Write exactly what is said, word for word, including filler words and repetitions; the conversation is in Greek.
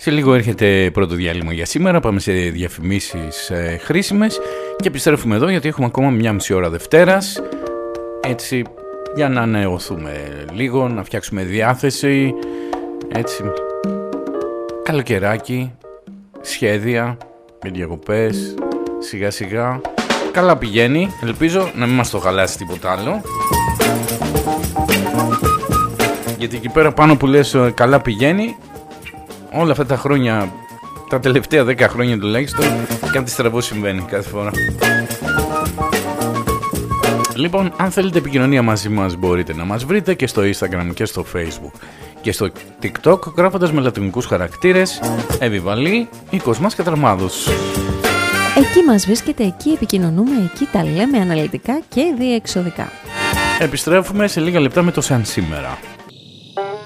Σε λίγο έρχεται πρώτο διάλειμμα για σήμερα. Πάμε σε διαφημίσεις ε, χρήσιμες και επιστρέφουμε εδώ γιατί έχουμε ακόμα μια μισή ώρα Δευτέρας. Έτσι, για να ανανεωθούμε λίγο, να φτιάξουμε διάθεση. Έτσι, καλοκαιράκι, σχέδια με διακοπές, σιγά σιγά. Καλά πηγαίνει, ελπίζω να μην μας το χαλάσει τίποτα άλλο. Γιατί εκεί πέρα πάνω που λες καλά πηγαίνει, όλα αυτά τα χρόνια, τα τελευταία δέκα χρόνια τουλάχιστον, κάτι στραβό συμβαίνει κάθε φορά. Λοιπόν, αν θέλετε επικοινωνία μαζί μας μπορείτε να μας βρείτε και στο Instagram και στο Facebook και στο TikTok γράφοντας με λατινικούς χαρακτήρες Εβιβαλή ή Κοσμάς Κατραμάδος. Εκεί μας βρίσκεται, εκεί επικοινωνούμε, εκεί τα λέμε αναλυτικά και διεξοδικά. Επιστρέφουμε σε λίγα λεπτά με το Σαν Σήμερα.